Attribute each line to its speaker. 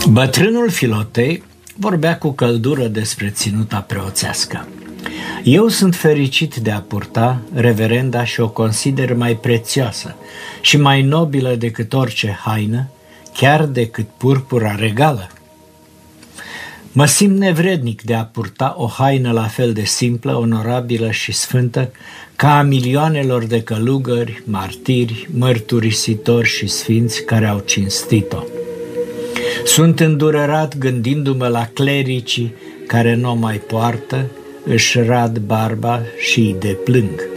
Speaker 1: Bătrânul Filotei vorbea cu căldură despre ținuta preoțească. Eu sunt fericit de a purta reverenda și o consider mai prețioasă și mai nobilă decât orice haină, chiar decât purpura regală. Mă simt nevrednic de a purta o haină la fel de simplă, onorabilă și sfântă ca a milioanelor de călugări, martiri, mărturisitori și sfinți care au cinstit-o. Sunt îndurerat gândindu-mă la clericii care nu o mai poartă, își rad barba și îi deplâng.